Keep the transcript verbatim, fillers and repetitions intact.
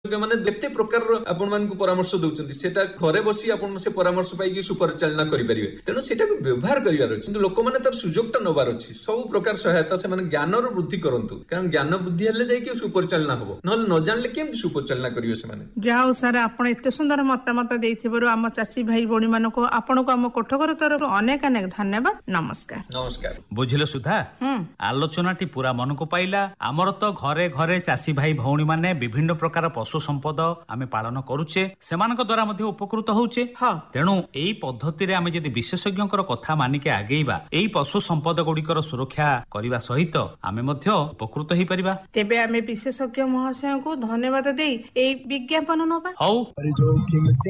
ମାନେ ଯେତେ ପ୍ରକାର ଆପଣ ମାନଙ୍କୁ ପରାମର୍ଶ ଦଉଛନ୍ତି ସେଟା ଘରେ ବସି ଆପଣ ସେ ପରାମର୍ଶ ପାଇକି ସୁପରିଚାଳନା କରିପାରିବେ। ତେଣୁ ସେଟାକୁ ବ୍ୟବହାର କରିବାର ଅଛି, କିନ୍ତୁ ଲୋକମାନେ ତାର ସୁଯୋଗଟା ନେବାର ଅଛି। ସବୁ ପ୍ରକାର ସହାୟତା ସେମାନେ ଜ୍ଞାନର ବୃଦ୍ଧି କରନ୍ତୁ, କାରଣ ଜ୍ଞାନ ବୃଦ୍ଧି ହେଲେ ଯାଇକି ସୁପରିଚାଳନା ହବ, ନହେଲେ ନ ଜାଣିଲେ କେମିତି ସୁପରିଚାଳନା କରିବେ ସେମାନେ। ଯାହା ହଉ ସାର୍, ଆପଣ ଏତେ ସୁନ୍ଦର ମତାମତ ଦେଇଥିବାରୁ ଆମ ଚାଷୀ ଭାଇ ଭଉଣୀ ମାନଙ୍କୁ ଆପଣଙ୍କୁ ଆମ କୋଠଘର ତରଫରୁ ଅନେକ ଅନେକ ଧନ୍ୟବାଦ। ନମସ୍କାର। ନମସ୍କାର। ବୁଝିଲେ ସୁଧା, ଆଲୋଚନାଟି ପୁରା ମନକୁ ପାଇଲା। ଆମର ତ ଘରେ ଘରେ ଚାଷୀ ଭାଇ ଭଉଣୀ ମାନେ ବିଭିନ୍ନ ପ୍ରକାର ପଶୁ ସମ୍ପଦ ଆମେ ପାଳନ କରୁଛେ, ସେମାନଙ୍କ ଦ୍ଵାରା ମଧ୍ୟ ଉପକୃତ ହଉଛେ। ତେଣୁ ଏଇ ପଦ୍ଧତିରେ ଆମେ ଯଦି ବିଶେଷଜ୍ଞଙ୍କର କଥା ମାନିକି ଆଗେଇବା, ଏଇ ପଶୁ ସମ୍ପଦ ଗୁଡିକର ସୁରକ୍ଷା କରିବା ସହିତ ଆମେ ମଧ୍ୟ ଉପକୃତ ହେଇପାରିବା। ତେବେ ଆମେ ବିଶେଷଜ୍ଞ ମହାଶୟଙ୍କୁ ଧନ୍ୟବାଦ ଦେଇ ଏଇ ବିଜ୍ଞାପନ ନବା। ହଉ।